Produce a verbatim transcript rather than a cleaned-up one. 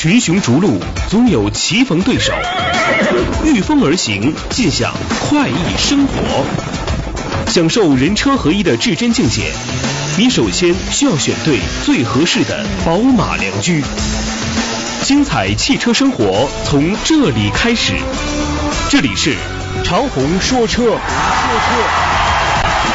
群雄逐鹿，总有棋逢对手。御风而行，尽享快意生活。享受人车合一的至臻境界，你首先需要选对最合适的宝马良驹。精彩汽车生活从这里开始，这里是长虹说车。说车